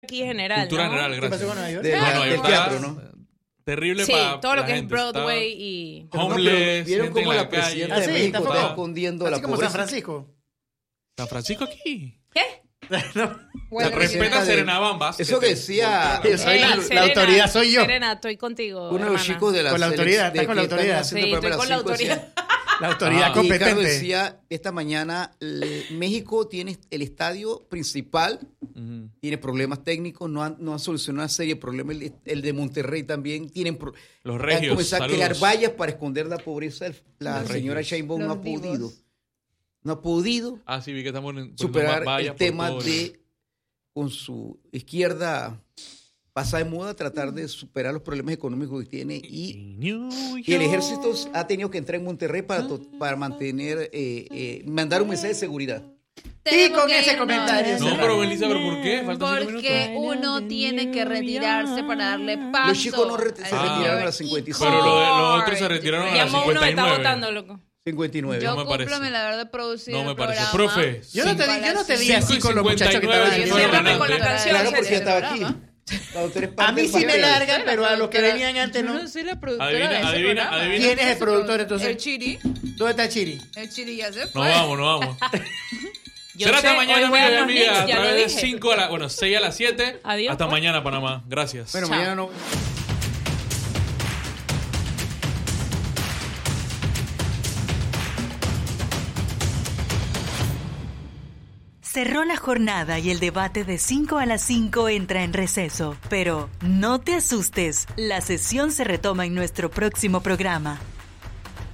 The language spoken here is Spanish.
aquí general, Cultura ¿no? general, ¿Qué pasó gracias. con Nueva York? Del teatro, ¿no? Terrible Sí, para todo lo la que es gente. Broadway Está y... homeless, ¿Vieron gente en cómo la la calle. presidenta Ah, de sí, México está está feo. escondiendo Así la como pobreza? San Francisco. San Francisco aquí. ¿Qué? Bueno, Respeta a de- Serena Bambas. Eso que decía Yo soy la Serena, autoridad, soy yo. Serena, estoy contigo, uno de los hermana. chicos de la Con la autoridad, está con la autoridad. Sí, estoy con la autoridad. La autoridad Y Ricardo competente. decía esta mañana, México tiene el estadio principal, tiene problemas técnicos, no han solucionado una serie de problemas. El de Monterrey también tienen Los han regios, comenzado a crear saludos. vallas para esconder la pobreza. La Los señora regios. Sheinbaum no Los ha vivos. podido. No ha podido Ah, sí, vi que estamos en superar vallas el por tema todo de, con su izquierda pasada de moda, tratar de superar los problemas económicos que tiene. Y el ejército ha tenido que entrar en Monterrey para mantener, mandar un mensaje de seguridad. Y con que ese irnos. comentario. No, pero Elizabeth, ¿por qué? Faltan 5 Porque minutos. uno tiene que retirarse para darle paso. Los chicos no se retiraron a las al 56. Pero los otros se Core. retiraron a Ya las uno me está 59. votando, loco. 59. Yo No me cumplo parece. mi deber de producir No me el parece. programa. Profe, Yo no te vi así 5 con los muchachos que estaban 59 ahí. se fueron Ciérrame con la adelante. canción. Claro, porque Sergio. ya estaba aquí. La doctora es parte A mí del sí me pastel. largan, pero a los que venían antes no. Yo no soy la productora Adivina, de ese adivina, programa. adivina. ¿Quién es el productor entonces? El Chiri. ¿Dónde está Chiri? El Chiri ya se Nos fue. vamos, nos vamos. Yo Será sé, hasta mañana, hoy juegan amiga y los amiga, Knicks, a ya lo través de dije. 6 a las 7. Adiós, Hasta pues. mañana, Panamá. Gracias. Bueno, Chao. mañana no. Cerró la jornada y el debate de 5 a las 5 entra en receso. Pero no te asustes, la sesión se retoma en nuestro próximo programa.